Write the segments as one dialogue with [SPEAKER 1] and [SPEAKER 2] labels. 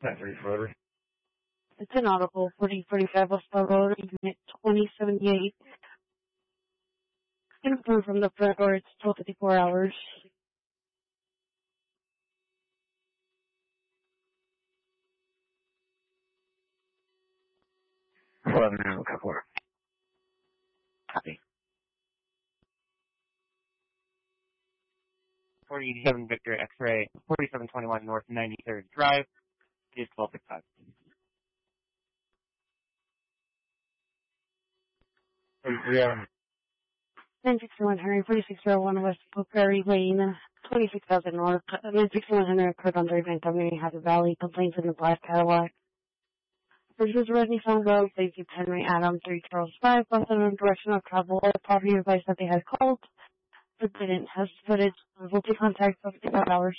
[SPEAKER 1] That's Road.
[SPEAKER 2] It's an Audible 4045 Westboro Road, Unit 2078. Confirmed from the front door, it's still 54 hours.
[SPEAKER 1] Now, couple. Copy.
[SPEAKER 3] 47 Victor X-Ray, 4721 North 93rd Drive, is 1265.
[SPEAKER 1] Yeah.
[SPEAKER 2] 961 Henry, 4601 West Prairie Lane, 26,000 North. 961 Henry occurred on 39th Avenue, Happy Valley. Complaints in the black Cadillac. First was Redney Phone Road, Safety Henry Adam, 3 Charles 5, both in the direction of travel. The property advised that they had called, but didn't. Has footage. Will be contact for 54 hours.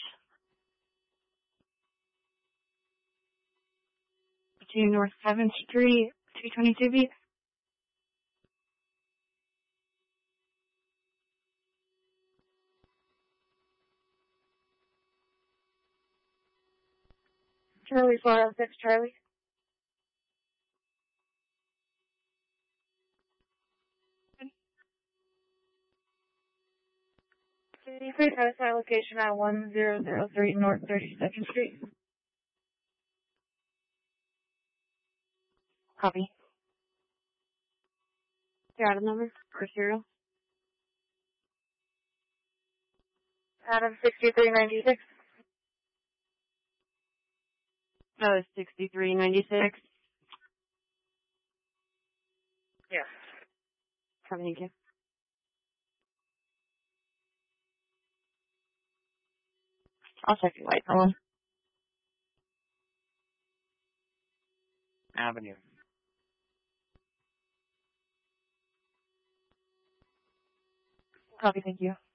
[SPEAKER 2] Between North 7th Street, 222B. Charlie 406, Charlie. Can you please have my location at 1003 North 32nd Street? Copy. Your item number or serial? Adam 6396. Oh, 6396. Yes. Thank you. I'll check your white column.
[SPEAKER 3] Avenue.
[SPEAKER 2] Copy, thank you.